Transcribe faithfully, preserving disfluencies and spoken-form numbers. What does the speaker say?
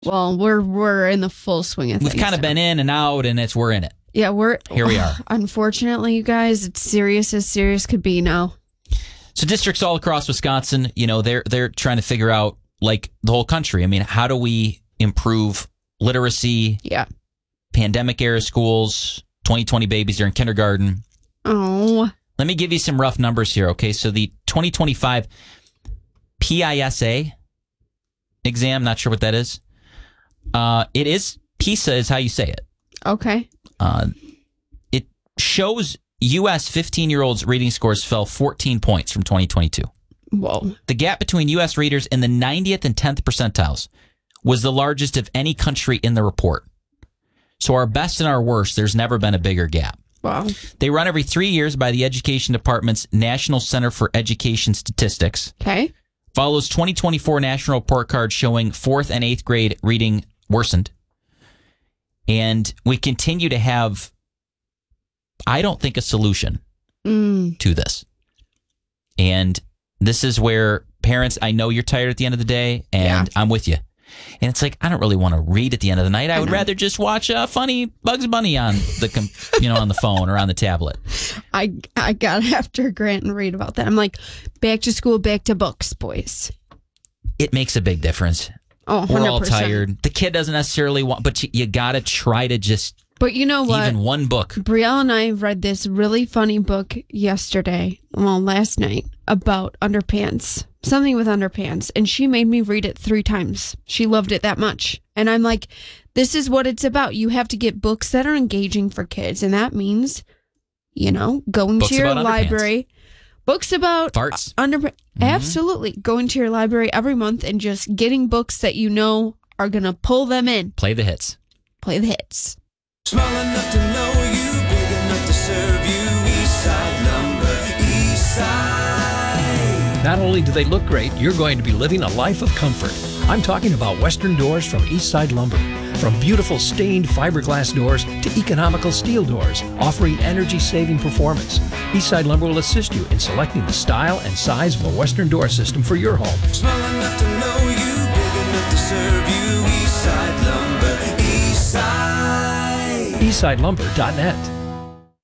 Well, we're we're in the full swing of We've things. kind of been in and out, and it's we're in it. Yeah, we're here. We are. Unfortunately, you guys, it's serious as serious could be now. So districts all across Wisconsin, you know, they're they're trying to figure out, like the whole country. I mean, how do we improve literacy? Yeah. Pandemic era schools, twenty twenty babies are in kindergarten. Oh. Let me give you some rough numbers here, okay? So the twenty twenty-five P I S A exam, not sure what that is. Uh, it is, PISA is how you say it. Okay. Uh, it shows U S fifteen-year-olds' reading scores fell fourteen points from twenty twenty-two. Whoa. The gap between U S readers in the ninetieth and tenth percentiles was the largest of any country in the report. So our best and our worst, there's never been a bigger gap. Wow. They run every three years by the Education Department's National Center for Education Statistics. Okay. Follows twenty twenty-four national report card showing fourth and eighth grade reading worsened. And we continue to have, I don't think, a solution mm. to this. And this is where parents, I know you're tired at the end of the day, and yeah. I'm with you. And it's like, I don't really want to read at the end of the night. I, I would know. rather just watch a uh, funny Bugs Bunny on the, com- you know, on the phone or on the tablet. I I got after Grant and read about that. I'm like, back to school, back to books, boys. It makes a big difference. Oh, one hundred percent. We're all tired. The kid doesn't necessarily want, but you, you got to try to just. But you know what? Even one book. Brielle and I read this really funny book yesterday, well, last night, about underpants. Something with underpants. And she made me read it three times. She loved it that much. And I'm like, this is what it's about. You have to get books that are engaging for kids. And that means, you know, going books to your about library. Books about farts. Under, mm-hmm. Absolutely. Going to your library every month and just getting books that you know are going to pull them in. Play the hits. Play the hits. Small enough to know you, big enough to serve you. Eastside Lumber, Eastside. Not only do they look great, you're going to be living a life of comfort. I'm talking about Western Doors from Eastside Lumber. From beautiful stained fiberglass doors to economical steel doors, offering energy-saving performance. Eastside Lumber will assist you in selecting the style and size of a Western door system for your home. Small enough to know you, big enough to serve you. Eastside Lumber, Eastside. Eastside Lumber dot net.